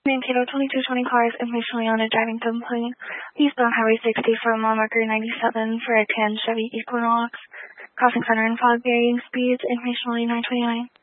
Mankato 2220 cars, information on a driving complaint. Eastbound Highway 60 from mile marker 97 for a 10 Chevy Equinox. Crossing center and fog varying speeds, information only 929.